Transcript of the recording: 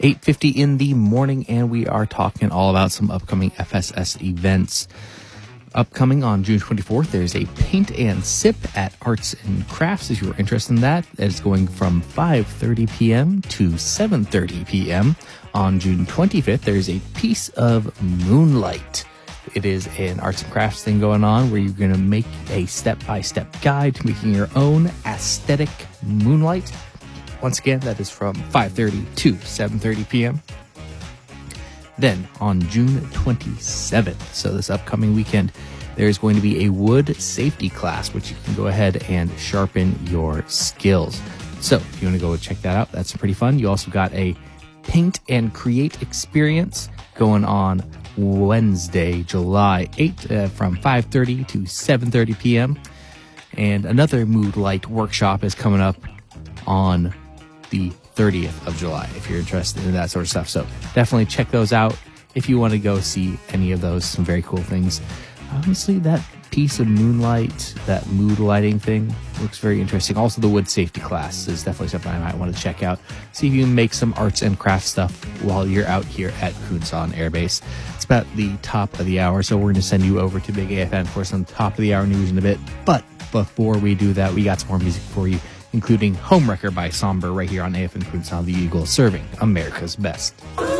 8:50 in the morning, and we are talking all about some upcoming FSS events. Upcoming on June 24th, there's a paint and sip at Arts and Crafts. If you're interested in that, it's going from 5:30 p.m. to 7:30 p.m. On June 25th, there's a piece of moonlight. It is an arts and crafts thing going on where you're going to make a step-by-step guide to making your own aesthetic moonlight. Once again, that is from 5:30 to 7:30 p.m. Then on June 27th, so this upcoming weekend, there's going to be a wood safety class, which you can go ahead and sharpen your skills. So if you want to go check that out, that's pretty fun. You also got a paint and create experience going on Wednesday, July 8th from 5:30 to 7:30 p.m. And another Mood Light workshop is coming up on the 30th of July if you're interested in that sort of stuff. So definitely check those out if you want to go see any of those. Some very cool things. Honestly, that piece of moonlight, that mood lighting thing, looks very interesting. Also, the wood safety class is definitely something I might want to check out. See if you can make some arts and crafts stuff while you're out here at Kunsan Air Base. It's about the top of the hour, so we're going to send you over to Big AFN for some top of the hour news in a bit. But before we do that, we got some more music for you, including Homewrecker by Somber right here on AFN Kunsan, the Eagle, serving America's best.